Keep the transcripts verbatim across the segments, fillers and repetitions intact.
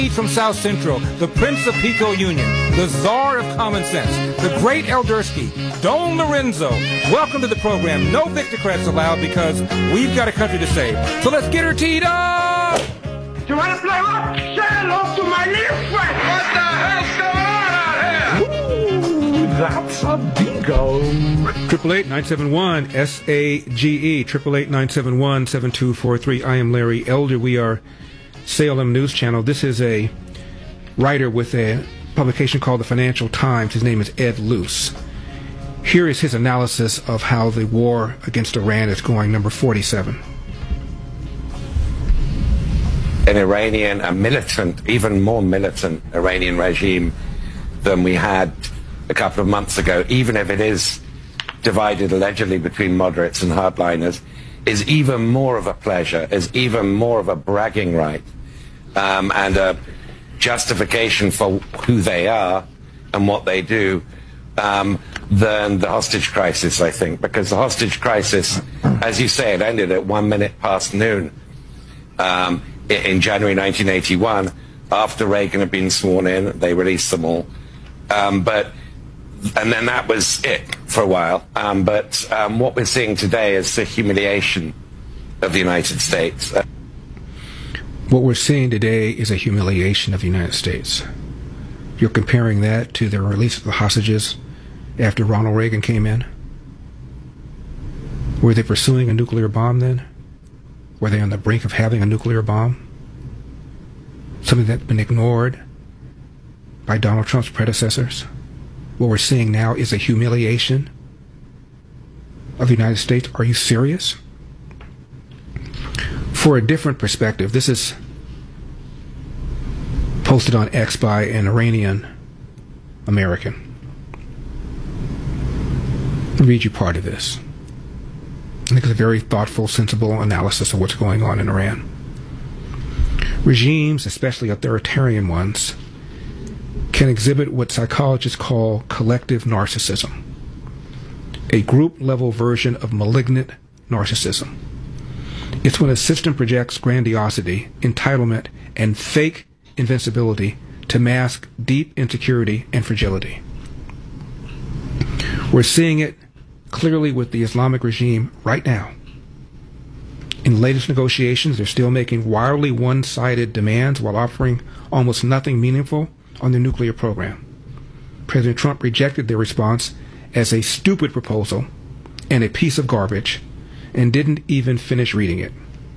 From South Central, the Prince of Pico Union, the Czar of Common Sense, the Great Eldersky, Don Lorenzo. Welcome to the program. No Victocrats allowed because we've got a country to save. So let's get her teed up! You want to play what? Say hello to my little friend! What the hell's going on out here? Ooh, that's a bingo. Triple eight nine seven one S A G E. Triple eight nine seven one seven two four three. I am Larry Elder. We are Salem News Channel. This is a writer with a publication called the Financial Times. His name is Ed Luce. Here is his analysis of how the war against Iran is going, number forty-seven. An Iranian, a militant, even more militant Iranian regime than we had a couple of months ago, even if it is divided allegedly between moderates and hardliners, is even more of a pleasure, is even more of a bragging right, um, and a justification for who they are and what they do, um, than the hostage crisis, I think. Because the hostage crisis, as you say, it ended at one minute past noon um, in January nineteen eighty-one. After Reagan had been sworn in, they released them all. Um, but And then that was it for a while. Um, but um, what we're seeing today is the humiliation of the United States. What we're seeing today is a humiliation of the United States. You're comparing that to the release of the hostages after Ronald Reagan came in? Were they pursuing a nuclear bomb then? Were they on the brink of having a nuclear bomb? Something that's been ignored by Donald Trump's predecessors? What we're seeing now is a humiliation of the United States. Are you serious? For a different perspective, this is posted on X by an Iranian American. I'll read you part of this. I think it's a very thoughtful, sensible analysis of what's going on in Iran. Regimes, especially authoritarian ones, can exhibit what psychologists call collective narcissism, a group-level version of malignant narcissism. It's when a system projects grandiosity, entitlement, and fake invincibility to mask deep insecurity and fragility. We're seeing it clearly with the Islamic regime right now. In the latest negotiations, they're still making wildly one-sided demands while offering almost nothing meaningful on their nuclear program. President Trump rejected their response as a stupid proposal and a piece of garbage and didn't even finish reading it.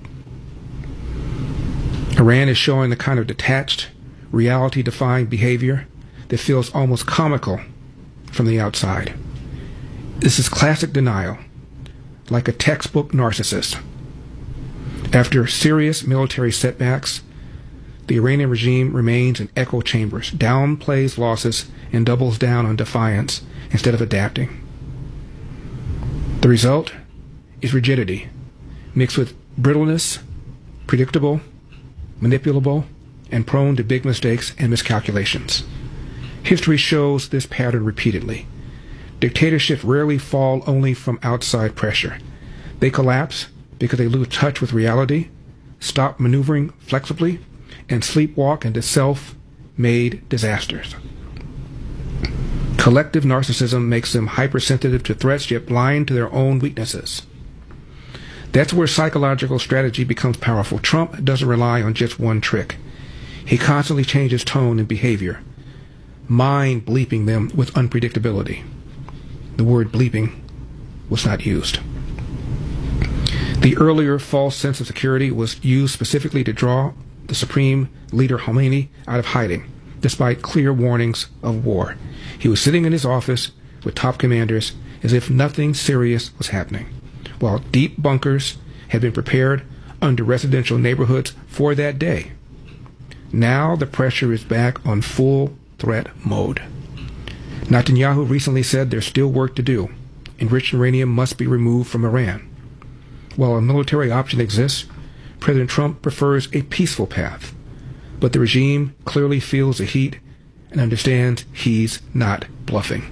Iran is showing the kind of detached, reality-defying behavior that feels almost comical from the outside. This is classic denial, like a textbook narcissist. After serious military setbacks, the Iranian regime remains in echo chambers, downplays losses, and doubles down on defiance instead of adapting. The result is rigidity, mixed with brittleness, predictable, manipulable, and prone to big mistakes and miscalculations. History shows this pattern repeatedly. Dictatorships rarely fall only from outside pressure. They collapse because they lose touch with reality, stop maneuvering flexibly, and sleepwalk into self-made disasters. Collective narcissism makes them hypersensitive to threats yet blind to their own weaknesses. That's where psychological strategy becomes powerful. Trump doesn't rely on just one trick. He constantly changes tone and behavior, mind bleeping them with unpredictability. The word bleeping was not used. The earlier false sense of security was used specifically to draw the Supreme Leader Khomeini out of hiding, despite clear warnings of war. He was sitting in his office with top commanders as if nothing serious was happening, while deep bunkers had been prepared under residential neighborhoods for that day. Now the pressure is back on full threat mode. Netanyahu recently said there's still work to do. Enriched uranium must be removed from Iran. While a military option exists, President Trump prefers a peaceful path, but the regime clearly feels the heat and understands he's not bluffing.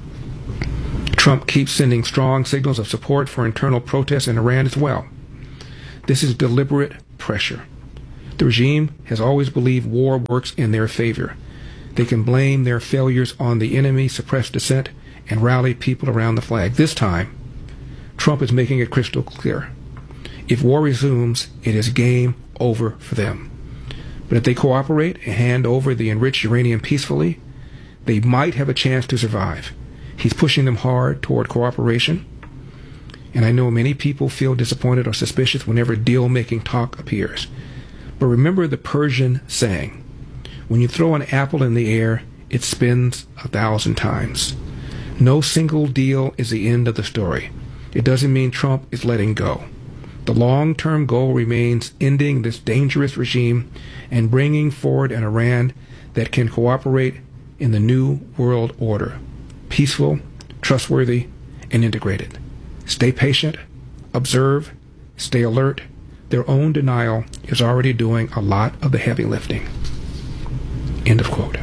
Trump keeps sending strong signals of support for internal protests in Iran as well. This is deliberate pressure. The regime has always believed war works in their favor. They can blame their failures on the enemy, suppress dissent, and rally people around the flag. This time, Trump is making it crystal clear. If war resumes, it is game over for them. But if they cooperate and hand over the enriched uranium peacefully, they might have a chance to survive. He's pushing them hard toward cooperation, and I know many people feel disappointed or suspicious whenever deal-making talk appears. But remember the Persian saying, when you throw an apple in the air, it spins a thousand times. No single deal is the end of the story. It doesn't mean Trump is letting go. The long-term goal remains ending this dangerous regime and bringing forward an Iran that can cooperate in the new world order, peaceful, trustworthy, and integrated. Stay patient, observe, stay alert. Their own denial is already doing a lot of the heavy lifting. End of quote.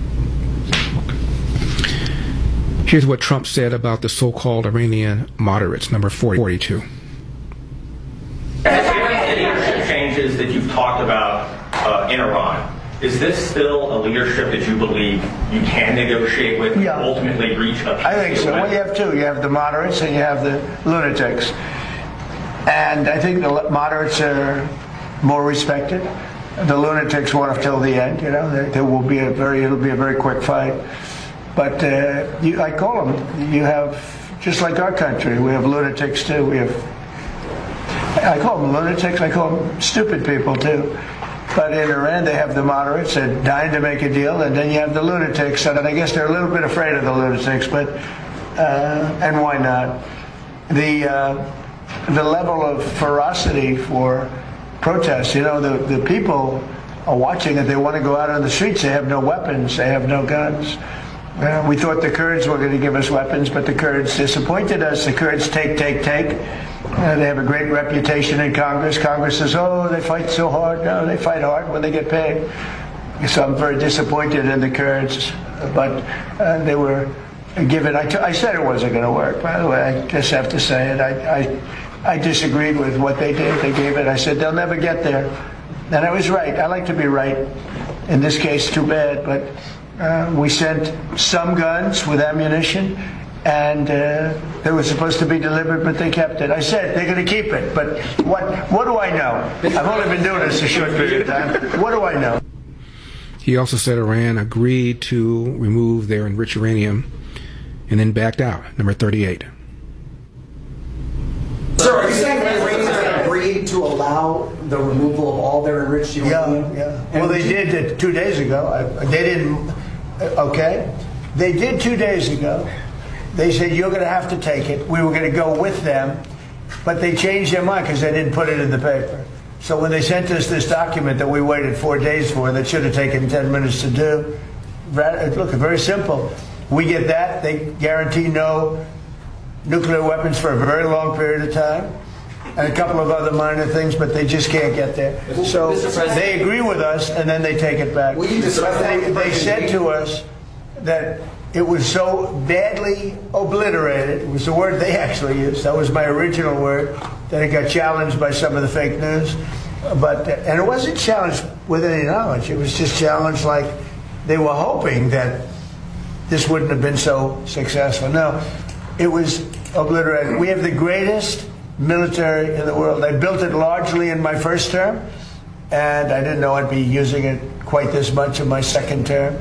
Here's what Trump said about the so-called Iranian moderates, number forty-two. Leadership changes that you've talked about uh, in Iran, is this still a leadership that you believe you can negotiate with and Yeah. ultimately reach a peace I think so. deal with? Well, you have two. You have the moderates and you have the lunatics. And I think the moderates are more respected. The lunatics want to till the end. You know, there, there will be a very, it'll be a very quick fight. But uh, you, I call them. You have, just like our country, we have lunatics too. We have. I call them lunatics. I call them stupid people too. But in Iran, they have the moderates. They're dying to make a deal, and then you have the lunatics. And I guess they're a little bit afraid of the lunatics, but uh, and why not? The uh, the level of ferocity for protests. You know, the the people are watching it. They want to go out on the streets. They have no weapons. They have no guns. Uh, we thought the Kurds were going to give us weapons, but the Kurds disappointed us. The Kurds take, take, take. Uh, they have a great reputation in Congress. Congress says, oh, they fight so hard. No, they fight hard when they get paid. So I'm very disappointed in the Kurds, but uh, they were given. I, t- I said it wasn't going to work, by the way. I just have to say it. I, I, I disagreed with what they did. They gave it. I said, they'll never get there. And I was right. I like to be right. In this case, too bad, but uh, we sent some guns with ammunition, and uh, they were supposed to be delivered, but they kept it. I said they're going to keep it, but what what do I know? I've only been doing this a short period of time. What do I know? He also said Iran agreed to remove their enriched uranium and then backed out. Number thirty-eight. Sir, are you saying that Iran agreed to allow the removal of all their enriched uranium? Yeah, yeah. Well, they did it two days ago. I, they didn't. Okay, they did two days ago. They said you're going to have to take it. We were going to go with them, but they changed their mind because they didn't put it in the paper. So when they sent us this document that we waited four days for, that should have taken ten minutes to do, look, very simple. We get that. They guarantee no nuclear weapons for a very long period of time, and a couple of other minor things, but they just can't get there. So they agree with us, and then they take it back. They, they said to us that it was so badly obliterated, it was the word they actually used, that was my original word, that it got challenged by some of the fake news. But and it wasn't challenged with any knowledge. It was just challenged like they were hoping that this wouldn't have been so successful. No, it was obliterated. We have the greatest military in the world. I built it largely in my first term, and I didn't know I'd be using it quite this much in my second term.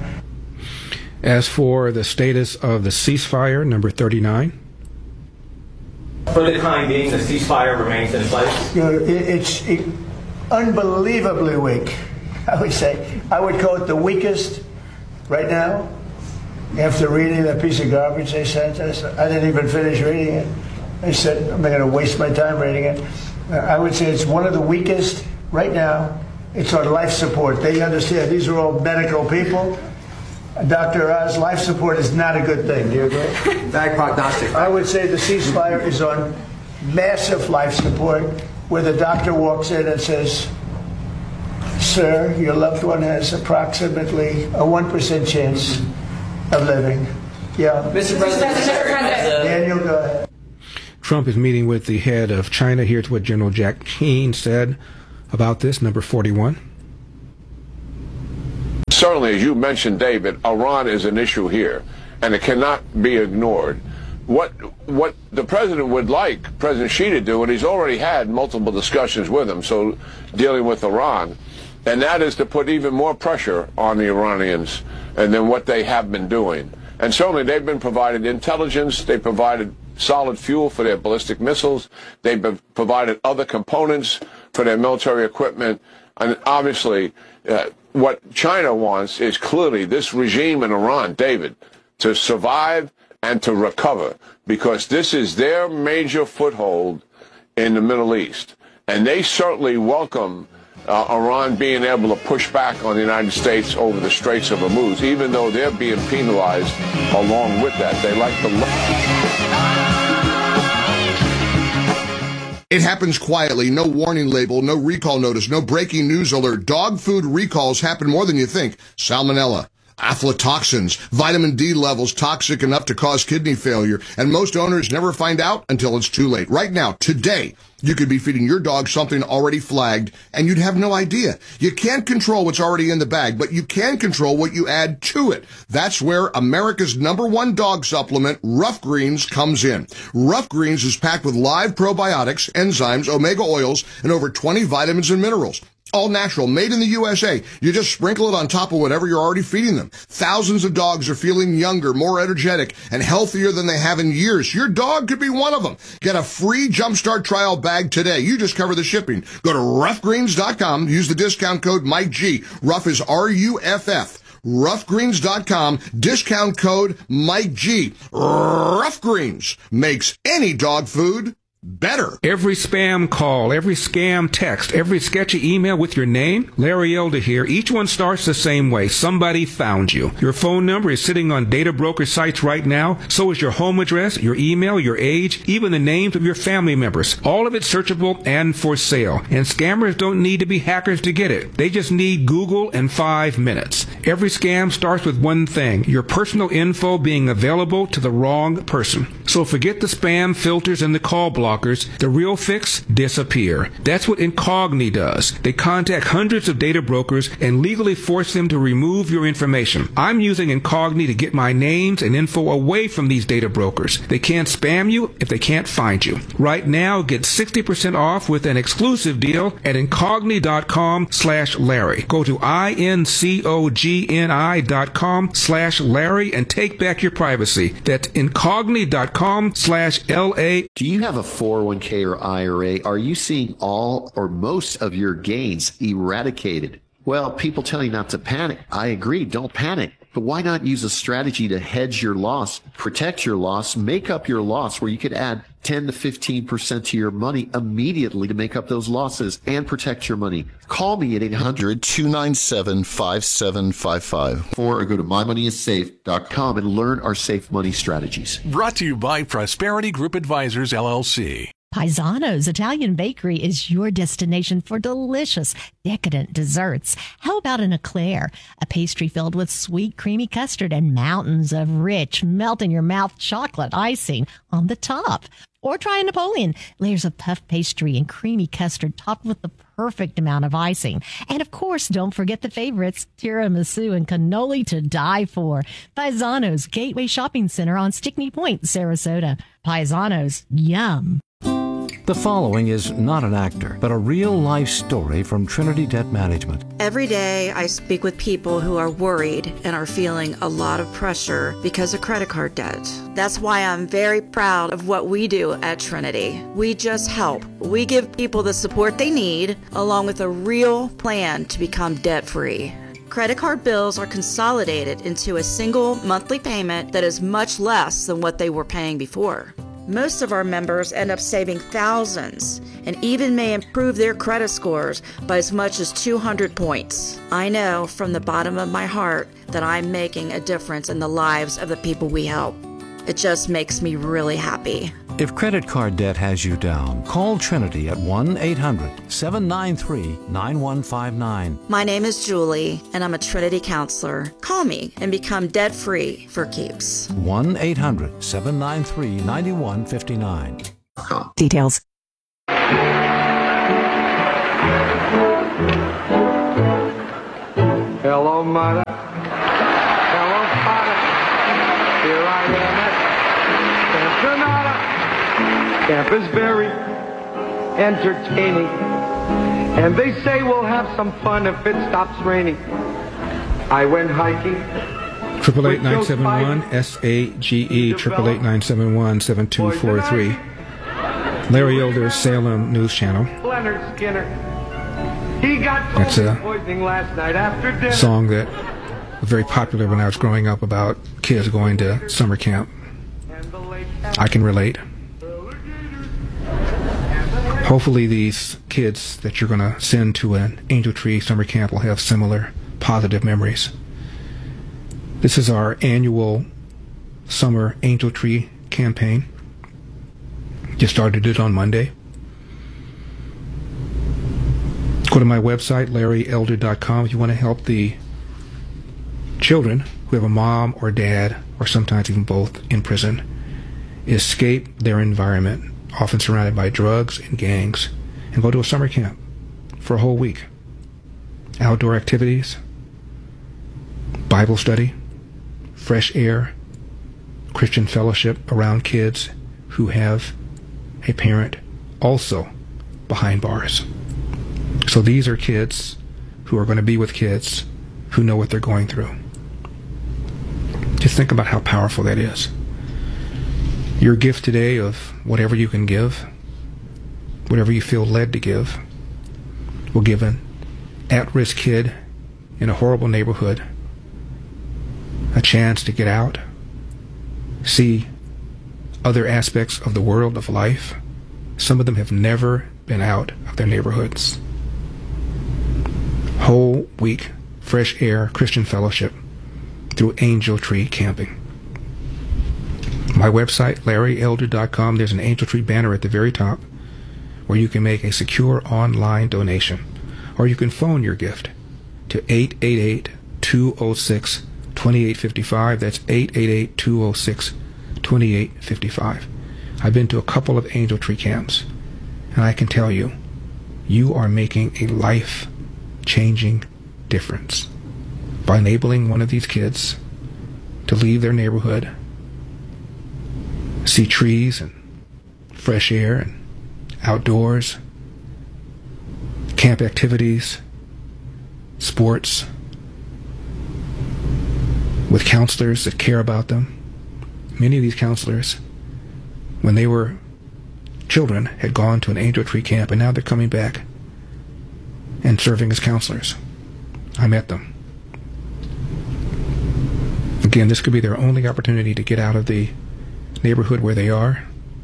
As for the status of the ceasefire, number thirty-nine. For the time being, the ceasefire remains in place. You know, it, it's it, unbelievably weak, I would say. I would call it the weakest right now. After reading that piece of garbage they sent us, I didn't even finish reading it. I said, I'm not going to waste my time reading it. I would say it's one of the weakest right now. It's on life support. They understand these are all medical people. Doctor Oz, life support is not a good thing. Do you agree? Bad prognostic. I would say the ceasefire is on massive life support, where the doctor walks in and says, sir, your loved one has approximately a one percent chance of living. Yeah. Mister President, Daniel, go ahead. Trump is meeting with the head of China. Here's what General Jack Keane said about this, number forty-one. certainly, as you mentioned, David, Iran is an issue here, and it cannot be ignored. What what the president would like President Xi to do, and he's already had multiple discussions with him, so dealing with Iran, and that is to put even more pressure on the Iranians and than what they have been doing. And certainly they've been provided intelligence, they provided solid fuel for their ballistic missiles, they've been provided other components for their military equipment, and obviously uh, what China wants is clearly this regime in Iran, David, to survive and to recover, because this is their major foothold in the Middle East. And they certainly welcome uh, Iran being able to push back on the United States over the Straits of Hormuz, even though they're being penalized along with that. They like the... It happens quietly, no warning label, no recall notice, no breaking news alert. Dog food recalls happen more than you think. Salmonella, aflatoxins, vitamin D levels toxic enough to cause kidney failure, and most owners never find out until it's too late. Right now, today, you could be feeding your dog something already flagged, and you'd have no idea. You can't control what's already in the bag, but you can control what you add to it. That's where America's number one dog supplement, Rough Greens, comes in. Rough Greens is packed with live probiotics, enzymes, omega oils, and over twenty vitamins and minerals. All natural, made in the U S A. You just sprinkle it on top of whatever you're already feeding them. Thousands of dogs are feeling younger, more energetic, and healthier than they have in years. Your dog could be one of them. Get a free Jumpstart trial bag today. You just cover the shipping. Go to rough greens dot com. Use the discount code Mike G. Rough is R U F F. rough greens dot com. Discount code Mike G. Rough Greens makes any dog food better. Every spam call, every scam text, every sketchy email with your name, Larry Elder here, each one starts the same way. Somebody found you. Your phone number is sitting on data broker sites right now. So is your home address, your email, your age, even the names of your family members. All of it searchable and for sale. And scammers don't need to be hackers to get it. They just need Google and five minutes. Every scam starts with one thing, your personal info being available to the wrong person. So forget the spam filters and the call block. The real fix, disappear. That's what Incogni does. They contact hundreds of data brokers and legally force them to remove your information. I'm using Incogni to get my names and info away from these data brokers. They can't spam you if they can't find you. Right now, get sixty percent off with an exclusive deal at incogni dot com slash Larry. Go to I-N-C-O-G-N-I dot com slash Larry and take back your privacy. That's incogni dot com slash L A. Do you have a four oh one k or I R A? Are you seeing all or most of your gains eradicated? Well, people tell you not to panic. I agree, don't panic. But why not use a strategy to hedge your loss, protect your loss, make up your loss, where you could add ten to fifteen percent to your money immediately to make up those losses and protect your money? Call me at eight hundred, two nine seven, five seven five five or go to my money is safe dot com and learn our safe money strategies. Brought to you by Prosperity Group Advisors, L L C. Paisano's Italian Bakery is your destination for delicious, decadent desserts. How about an eclair, a pastry filled with sweet, creamy custard and mountains of rich, melt-in-your-mouth chocolate icing on the top? Or try a Napoleon, layers of puff pastry and creamy custard topped with the perfect amount of icing. And of course, don't forget the favorites, tiramisu and cannoli to die for. Paisano's Gateway Shopping Center on Stickney Point, Sarasota. Paisano's, yum. The following is not an actor, but a real-life story from Trinity Debt Management. Every day I speak with people who are worried and are feeling a lot of pressure because of credit card debt. That's why I'm very proud of what we do at Trinity. We just help. We give people the support they need, along with a real plan to become debt-free. Credit card bills are consolidated into a single monthly payment that is much less than what they were paying before. Most of our members end up saving thousands and even may improve their credit scores by as much as two hundred points. I know from the bottom of my heart that I'm making a difference in the lives of the people we help. It just makes me really happy. If credit card debt has you down, call Trinity at one eight hundred, seven nine three, nine one five nine. My name is Julie, and I'm a Trinity counselor. Call me and become debt-free for keeps. one eight hundred, seven nine three, nine one five nine. Details. Hello, mother. Hello, father. Here I am at Camp Granada. Camp is very entertaining. And they say we'll have some fun if it stops raining. I went hiking. Triple eight nine seven one S A G E triple eight nine seven one seven two four three. Larry Elder's Salem News Channel. Leonard Skinner. He got That's a poisoning last night after dinner. song that was very popular when I was growing up about kids going to summer camp. I can relate. Hopefully these kids that you're going to send to an Angel Tree summer camp will have similar positive memories. This is our annual summer Angel Tree campaign. Just started it on Monday. Go to my website, larry elder dot com, if you want to help the children who have a mom or dad, or sometimes even both, in prison, escape their environment, often surrounded by drugs and gangs, and go to a summer camp for a whole week. Outdoor activities, Bible study, fresh air, Christian fellowship around kids who have a parent also behind bars. So these are kids who are going to be with kids who know what they're going through. Just think about how powerful that is. Your gift today of whatever you can give, whatever you feel led to give, will give an at-risk kid in a horrible neighborhood a chance to get out, see other aspects of the world, of life. Some of them have never been out of their neighborhoods. Whole week, fresh air, Christian fellowship through Angel Tree camping. My website, larry elder dot com, there's an Angel Tree banner at the very top where you can make a secure online donation, or you can phone your gift to eight eight eight, two oh six, two eight five five. That's eight eight eight, two oh six, two eight five five. I've been to a couple of Angel Tree camps, and I can tell you, you are making a life-changing difference by enabling one of these kids to leave their neighborhood, see trees and fresh air and outdoors, camp activities, sports, with counselors that care about them. Many of these counselors, when they were children, had gone to an Angel Tree camp, and now they're coming back and serving as counselors. I met them. Again, this could be their only opportunity to get out of the neighborhood where they are,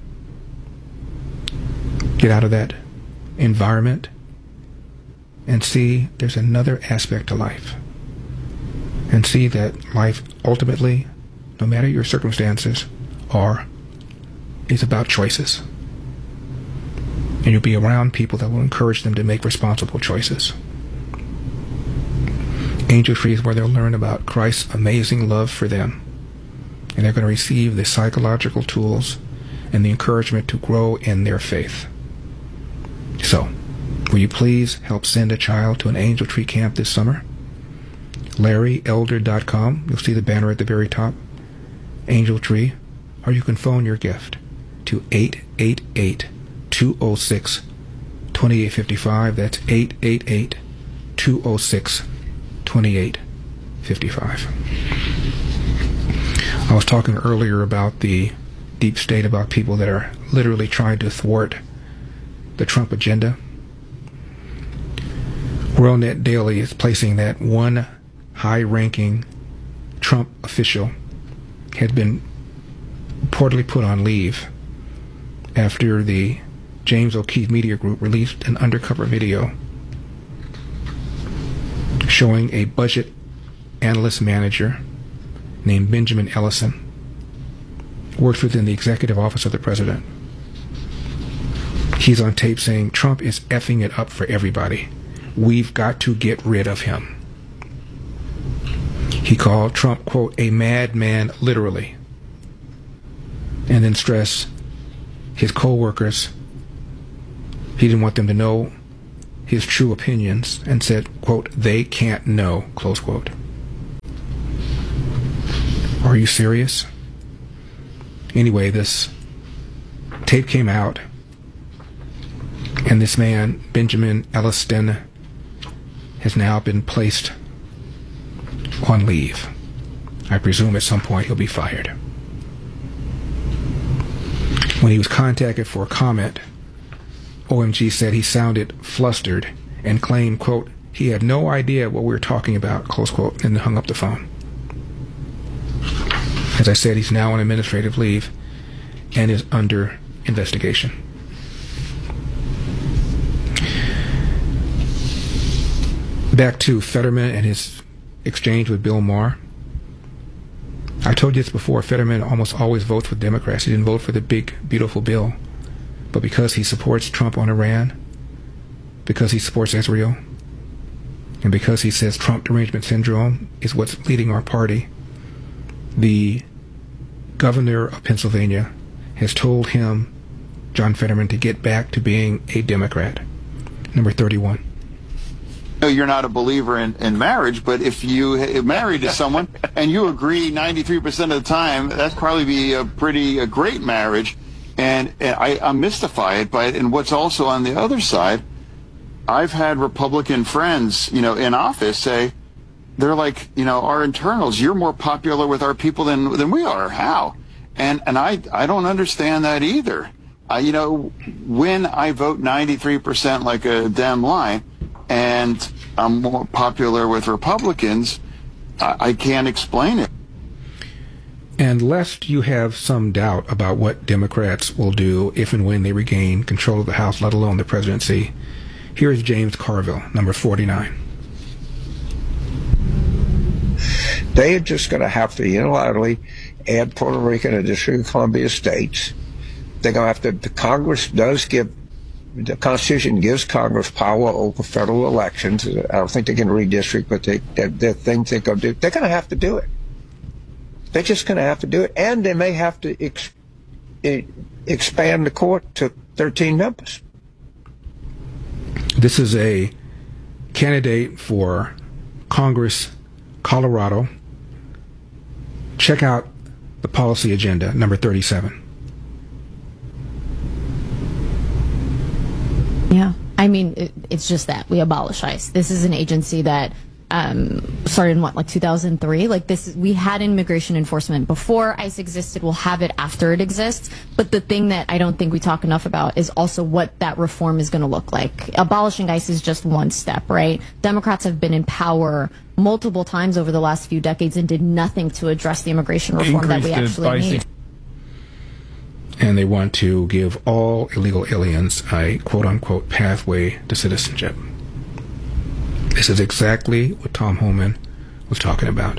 get out of that environment, and see there's another aspect to life, and see that life ultimately, no matter your circumstances, are is about choices. And you'll be around people that will encourage them to make responsible choices. Angel Tree is where they'll learn about Christ's amazing love for them, and they're going to receive the psychological tools and the encouragement to grow in their faith. So, will you please help send a child to an Angel Tree camp this summer? larry elder dot com. You'll see the banner at the very top. Angel Tree. Or you can phone your gift to eight eight eight, two oh six, two eight five five. That's eight eight eight, two oh six, two eight five five. I was talking earlier about the deep state, about people that are literally trying to thwart the Trump agenda. WorldNet Daily is placing that one high-ranking Trump official had been reportedly put on leave after the James O'Keefe Media Group released an undercover video showing a budget analyst manager named Benjamin Ellison works within the executive office of the president. He's on tape saying Trump is effing it up for everybody. We've got to get rid of him. He called Trump, quote, a madman, literally, and then stressed his co-workers, he didn't want them to know his true opinions and said, quote, they can't know, close quote. Are you serious? Anyway, this tape came out, and this man, Benjamin Elliston, has now been placed on leave. I presume at some point he'll be fired. When he was contacted for a comment, O M G said he sounded flustered and claimed, quote, he had no idea what we were talking about, close quote, and hung up the phone. As I said, he's now on administrative leave and is under investigation. Back to Fetterman and his exchange with Bill Maher. I told you this before, Fetterman almost always votes with Democrats. He didn't vote for the big, beautiful bill. But because he supports Trump on Iran, because he supports Israel, and because he says Trump derangement syndrome is what's leading our party, the governor of Pennsylvania has told him, John Fetterman, to get back to being a Democrat. Number thirty-one. No, you're not a believer in, in marriage, but if you are married to someone and you agree ninety-three percent of the time, that's probably be a pretty a great marriage. And, and I, I'm mystified by it. And what's also on the other side, I've had Republican friends, you know, in office say, they're like, you know, our internals, you're more popular with our people than than we are. How? And and I I don't understand that either. Uh, you know, when I vote ninety-three percent like a Dem line, and I'm more popular with Republicans, I, I can't explain it. And lest you have some doubt about what Democrats will do if and when they regain control of the House, let alone the presidency, here is James Carville, number forty-nine. They are just going to have to unilaterally add Puerto Rico and the District of Columbia states. They're going to have to, the Congress does give, the Constitution gives Congress power over federal elections. I don't think they can redistrict, but they, they're, they're things they're going to do. They're going to have to do it. They're just going to have to do it. And they may have to ex, expand the court to thirteen members. This is a candidate for Congress, Colorado. Check out the policy agenda, number thirty-seven. Yeah, I mean, it, it's just that we abolish ICE. This is an agency that um, started in what, like two thousand three? Like this, we had immigration enforcement before ICE existed. We'll have it after it exists. But the thing that I don't think we talk enough about is also what that reform is going to look like. Abolishing ICE is just one step, right? Democrats have been in power multiple times over the last few decades and did nothing to address the immigration reform that we actually need. And they want to give all illegal aliens a quote-unquote pathway to citizenship. This is exactly what Tom Homan was talking about.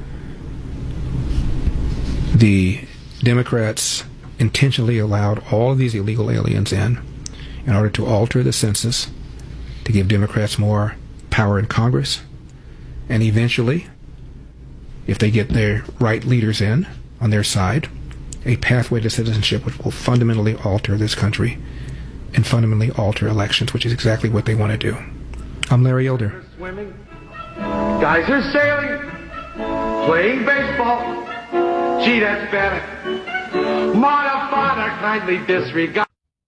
The Democrats intentionally allowed all of these illegal aliens in in order to alter the census, to give Democrats more power in Congress, and eventually, if they get their right leaders in on their side, a pathway to citizenship which will fundamentally alter this country and fundamentally alter elections, which is exactly what they want to do. I'm Larry Elder. Swimming, guys are sailing, playing baseball. Gee, that's better. Modify kindly disregard.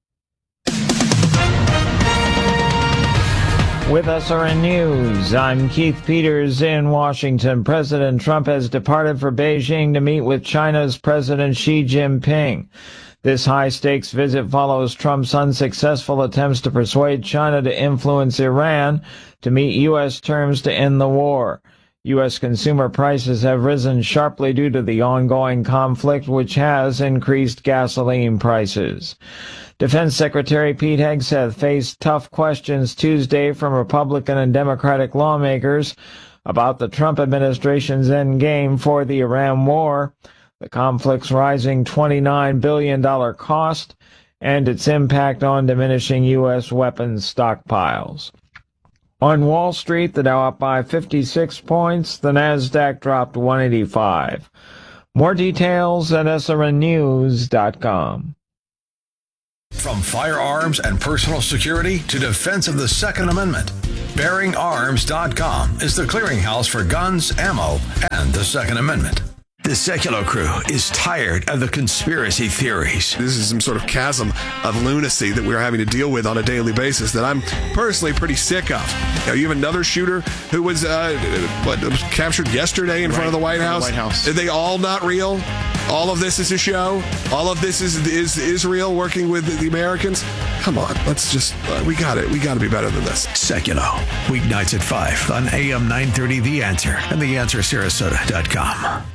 With S R N News, I'm Keith Peters in Washington. President Trump has departed for Beijing to meet with China's President Xi Jinping. This high-stakes visit follows Trump's unsuccessful attempts to persuade China to influence Iran to meet U S terms to end the war. U S consumer prices have risen sharply due to the ongoing conflict, which has increased gasoline prices. Defense Secretary Pete Hegseth faced tough questions Tuesday from Republican and Democratic lawmakers about the Trump administration's endgame for the Iran war, the conflict's rising twenty-nine billion dollars cost, and its impact on diminishing U S weapons stockpiles. On Wall Street, the Dow up by fifty-six points, the Nasdaq dropped one eighty-five. More details at S R N news dot com. From firearms and personal security to defense of the Second Amendment, bearing arms dot com is the clearinghouse for guns, ammo, and the Second Amendment. The Secular Crew is tired of the conspiracy theories. This is some sort of chasm of lunacy that we're having to deal with on a daily basis that I'm personally pretty sick of. You know, you have another shooter who was, uh, what, was captured yesterday in right, front of the White House. The White House. Are they all not real? All of this is a show? All of this is is Israel working with the Americans? Come on, let's just, uh, we got it. We got to be better than this. Secular, weeknights at five on A M nine thirty The Answer and the answer sarasota dot com.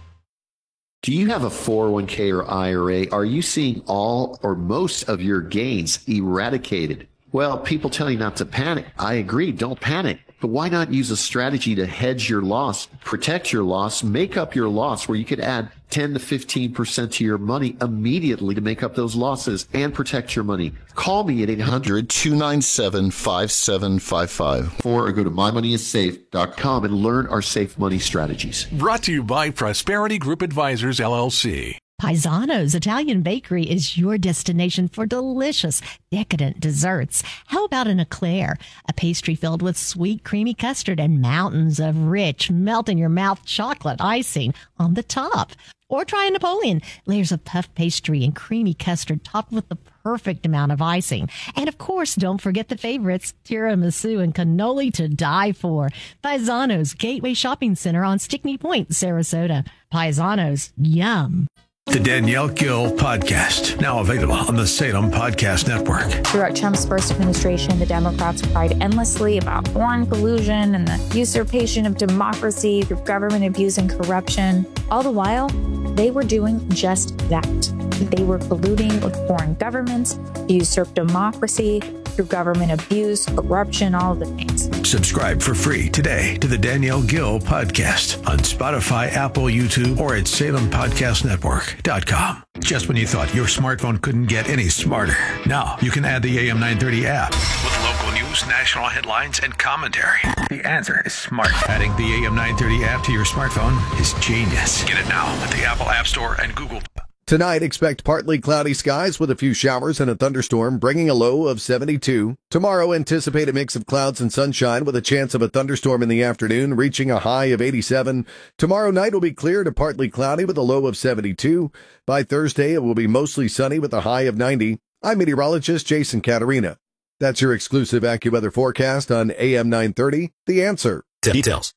Do you have a four oh one k or I R A? Are you seeing all or most of your gains eradicated? Well, people tell you not to panic. I agree, don't panic. But why not use a strategy to hedge your loss, protect your loss, make up your loss, where you could add ten to fifteen percent to your money immediately to make up those losses and protect your money? Call me at eight hundred, two nine seven, five seven five five or go to my money is safe dot com and learn our safe money strategies. Brought to you by Prosperity Group Advisors, L L C. Paisano's Italian Bakery is your destination for delicious, decadent desserts. How about an eclair, a pastry filled with sweet, creamy custard and mountains of rich, melt-in-your-mouth chocolate icing on the top? Or try a Napoleon, layers of puff pastry and creamy custard topped with the perfect amount of icing. And of course, don't forget the favorites, tiramisu and cannoli to die for. Paisano's Gateway Shopping Center on Stickney Point, Sarasota. Paisano's, yum. The Danielle Gill Podcast, now available on the Salem Podcast Network. Throughout Trump's first administration, the Democrats cried endlessly about foreign collusion and the usurpation of democracy through government abuse and corruption. All the while, they were doing just that. They were colluding with foreign governments to usurp democracy through government abuse, corruption, all of the things. Subscribe for free today to the Danielle Gill Podcast on Spotify, Apple, YouTube, or at salem podcast network dot com. Just when you thought your smartphone couldn't get any smarter, now you can add the A M nine thirty app with local news, national headlines, and commentary. The answer is smart. Adding the A M nine thirty app to your smartphone is genius. Get it now at the Apple App Store and Google. Tonight, expect partly cloudy skies with a few showers and a thunderstorm, bringing a low of seventy-two. Tomorrow, anticipate a mix of clouds and sunshine with a chance of a thunderstorm in the afternoon, reaching a high of eighty-seven. Tomorrow night will be clear to partly cloudy with a low of seventy-two. By Thursday, it will be mostly sunny with a high of ninety. I'm meteorologist Jason Caterina. That's your exclusive AccuWeather forecast on A M nine thirty, The Answer. Details.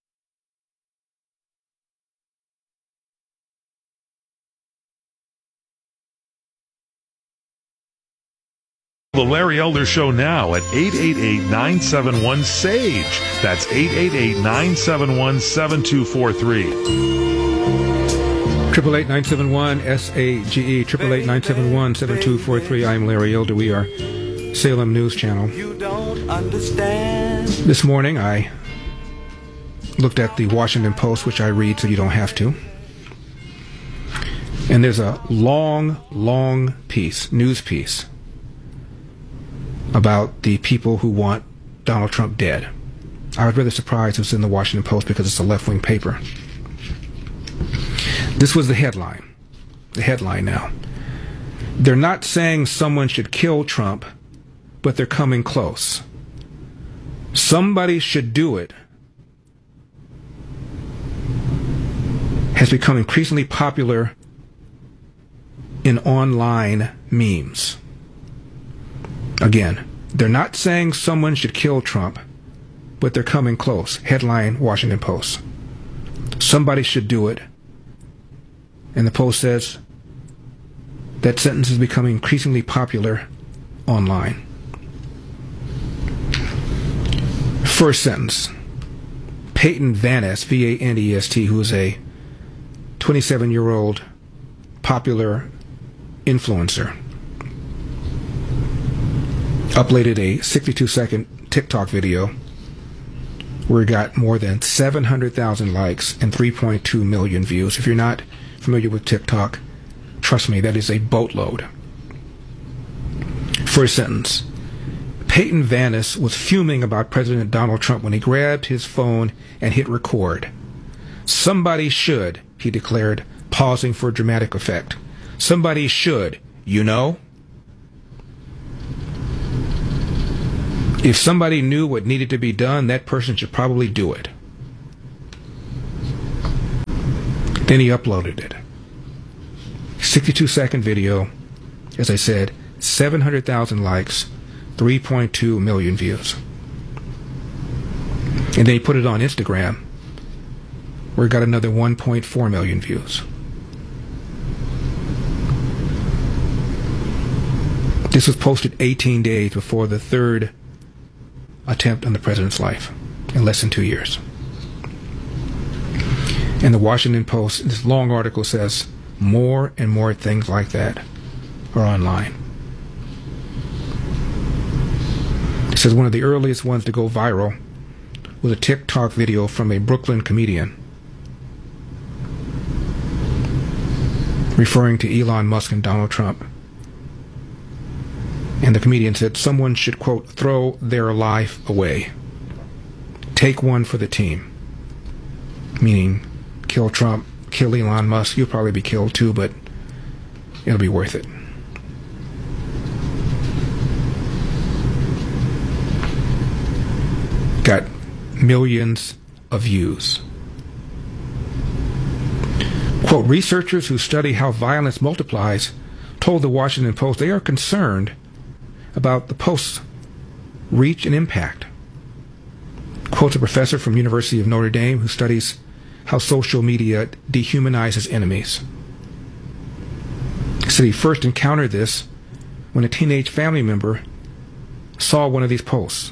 The Larry Elder Show now at eight eight eight, nine seven one, S A G E. That's eight eight eight, nine seven one, seven two four three. Triple eight nine seven one S A G E. Triple eight nine seven one seven two four three. I'm Larry Elder. We are Salem News Channel. You don't understand. This morning I looked at the Washington Post, which I read so you don't have to. And there's a long, long piece, news piece, about the people who want Donald Trump dead. I was rather surprised it was in the Washington Post because it's a left-wing paper. This was the headline. The headline now. They're not saying someone should kill Trump, but they're coming close. Somebody should do it has become increasingly popular in online memes. Again, they're not saying someone should kill Trump, but they're coming close. Headline, Washington Post. Somebody should do it. And the Post says that sentence is becoming increasingly popular online. First sentence. Peyton Van Ness, V A N E S T, who is a twenty-seven-year-old popular influencer, uploaded a sixty-two second TikTok video where it got more than seven hundred thousand likes and three point two million views. If you're not familiar with TikTok, trust me, that is a boatload. First sentence. Peyton Van Ness was fuming about President Donald Trump when he grabbed his phone and hit record. Somebody should, he declared, pausing for dramatic effect. Somebody should, you know? If somebody knew what needed to be done, that person should probably do it. Then he uploaded it. sixty-two second video, as I said, seven hundred thousand likes, three point two million views. And then he put it on Instagram, where it got another one point four million views. This was posted eighteen days before the third attempt on the president's life, in less than two years. And the Washington Post, this long article says, more and more things like that are online. It says one of the earliest ones to go viral was a TikTok video from a Brooklyn comedian referring to Elon Musk and Donald Trump. And the comedian said someone should, quote, throw their life away. Take one for the team. Meaning, kill Trump, kill Elon Musk. You'll probably be killed too, but it'll be worth it. Got millions of views. Quote, researchers who study how violence multiplies told the Washington Post they are concerned about the post's reach and impact. Quotes a professor from University of Notre Dame who studies how social media dehumanizes enemies. He said he first encountered this when a teenage family member saw one of these posts.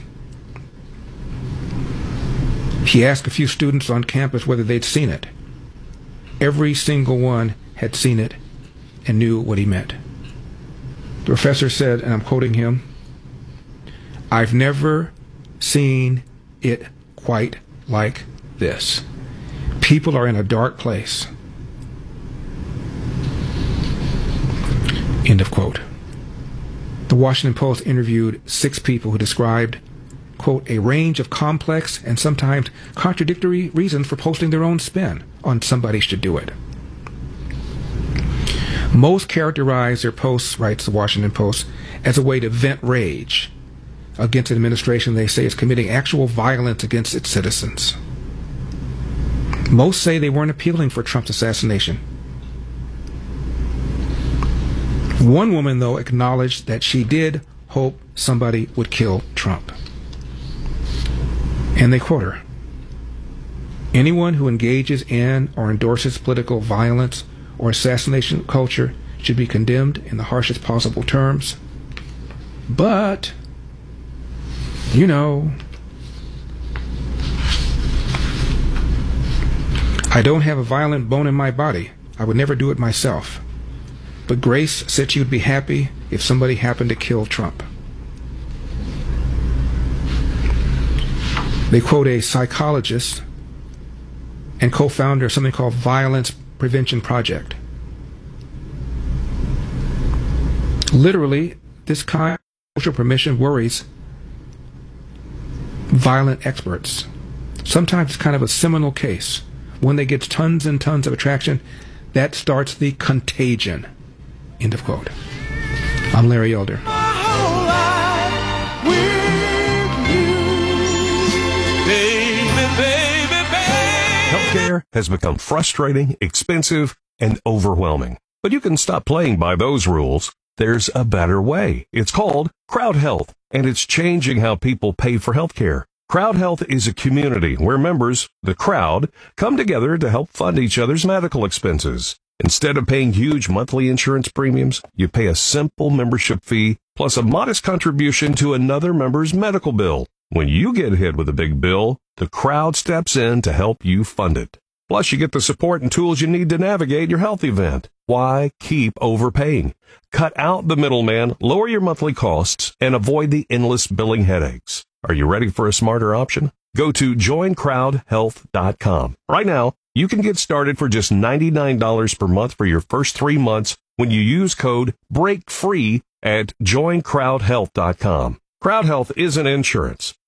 He asked a few students on campus whether they'd seen it. Every single one had seen it and knew what he meant. The professor said, and I'm quoting him, "I've never seen it quite like this. People are in a dark place." End of quote. The Washington Post interviewed six people who described, quote, a range of complex and sometimes contradictory reasons for posting their own spin on somebody should do it. Most characterize their posts, writes the Washington Post, as a way to vent rage against an administration they say is committing actual violence against its citizens. Most say they weren't appealing for Trump's assassination. One woman, though, acknowledged that she did hope somebody would kill Trump. And they quote her, "Anyone who engages in or endorses political violence or assassination culture should be condemned in the harshest possible terms. But, you know, I don't have a violent bone in my body. I would never do it myself. But Grace said she would be happy if somebody happened to kill Trump." They quote a psychologist and co-founder of something called Violence Prevention Project. Literally, this kind of social permission worries violent experts. Sometimes it's kind of a seminal case. One that gets tons and tons of attraction, that starts the contagion. End of quote. I'm Larry Elder. Healthcare has become frustrating, expensive, and overwhelming. But you can stop playing by those rules. There's a better way. It's called Crowd Health, and it's changing how people pay for healthcare. Crowd Health is a community where members, the crowd, come together to help fund each other's medical expenses. Instead of paying huge monthly insurance premiums, you pay a simple membership fee plus a modest contribution to another member's medical bill. When you get hit with a big bill, the crowd steps in to help you fund it. Plus, you get the support and tools you need to navigate your health event. Why keep overpaying? Cut out the middleman, lower your monthly costs, and avoid the endless billing headaches. Are you ready for a smarter option? Go to join crowd health dot com. Right now, you can get started for just ninety-nine dollars per month for your first three months when you use code BREAKFREE at join crowd health dot com. Crowd Health isn't insurance.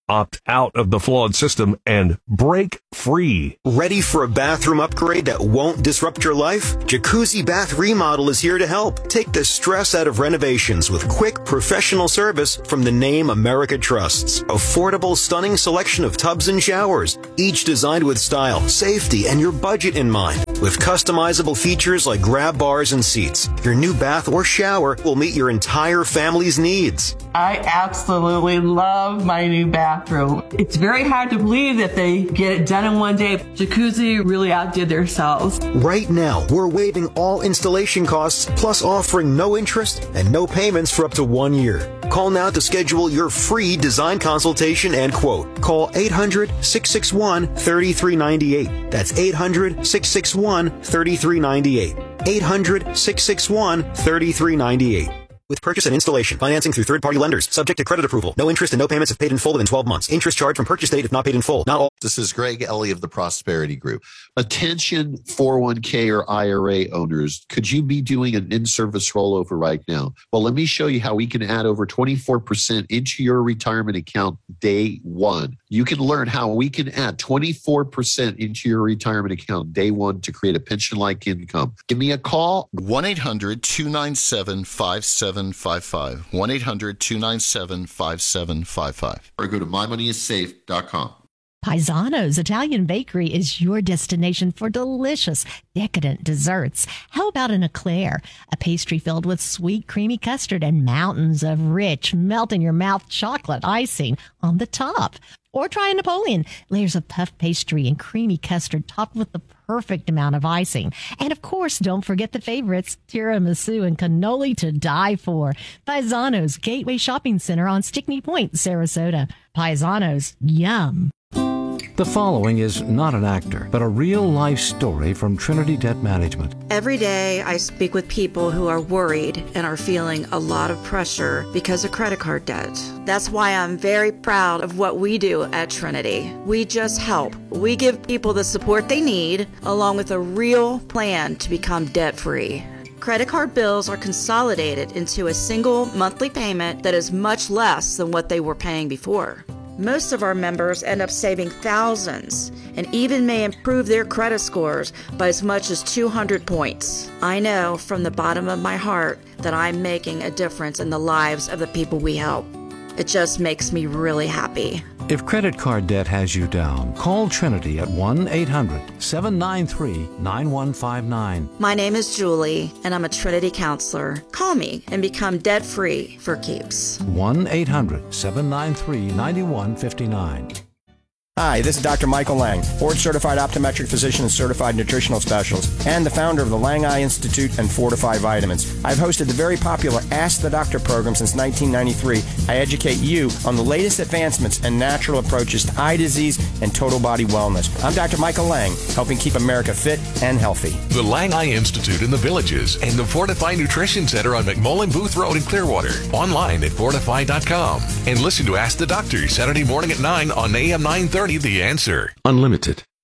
opt out of the flawed system and break free. Ready for a bathroom upgrade that won't disrupt your life? Jacuzzi Bath Remodel is here to help. Take the stress out of renovations with quick, professional service from the name America trusts. Affordable, stunning selection of tubs and showers, each designed with style, safety, and your budget in mind. With customizable features like grab bars and seats, your new bath or shower will meet your entire family's needs. I absolutely love my new bathroom. It's very hard to believe that they get it done in one day. Jacuzzi really outdid themselves. Right now, we're waiving all installation costs, plus offering no interest and no payments for up to one year. Call now to schedule your free design consultation and quote. Call eight hundred, six six one, three three nine eight. That's eight hundred, six six one, three three nine eight. eight hundred, six six one, three three nine eight. With purchase and installation, financing through third-party lenders, subject to credit approval. No interest and no payments if paid in full within twelve months. Interest charged from purchase date if not paid in full. Not all. This is Greg Ellie of the Prosperity Group. Attention four oh one k or I R A owners, could you be doing an in-service rollover right now? Well, let me show you how we can add over twenty-four percent into your retirement account day one. You can learn how we can add twenty-four percent into your retirement account day one to create a pension-like income. Give me a call. one eight hundred, two nine seven, five seven five five. one eight hundred, two nine seven, five seven five five. Or go to my money is safe dot com. Paisano's Italian Bakery is your destination for delicious, decadent desserts. How about an eclair, a pastry filled with sweet, creamy custard and mountains of rich, melt-in-your-mouth chocolate icing on the top? Or try a Napoleon, layers of puff pastry and creamy custard topped with the perfect amount of icing. And of course, don't forget the favorites, tiramisu and cannoli to die for. Paisano's Gateway Shopping Center on Stickney Point, Sarasota. Paisano's, yum. The following is not an actor, but a real-life story from Trinity Debt Management. Every day I speak with people who are worried and are feeling a lot of pressure because of credit card debt. That's why I'm very proud of what we do at Trinity. We just help. We give people the support they need, along with a real plan to become debt-free. Credit card bills are consolidated into a single monthly payment that is much less than what they were paying before. Most of our members end up saving thousands and even may improve their credit scores by as much as two hundred points. I know from the bottom of my heart that I'm making a difference in the lives of the people we help. It just makes me really happy. If credit card debt has you down, call Trinity at one eight hundred, seven nine three, nine one five nine. My name is Julie, and I'm a Trinity counselor. Call me and become debt-free for keeps. one eight hundred, seven nine three, nine one five nine. Hi, this is Doctor Michael Lang, board-certified optometric physician and certified nutritional specialist, and the founder of the Lang Eye Institute and Fortify Vitamins. I've hosted the very popular Ask the Doctor program since nineteen ninety-three. I educate you on the latest advancements and natural approaches to eye disease and total body wellness. I'm Doctor Michael Lang, helping keep America fit and healthy. The Lang Eye Institute in the Villages and the Fortify Nutrition Center on McMullen Booth Road in Clearwater. Online at fortify dot com. And listen to Ask the Doctor Saturday morning at nine on A M nine thirty. The Answer. Unlimited.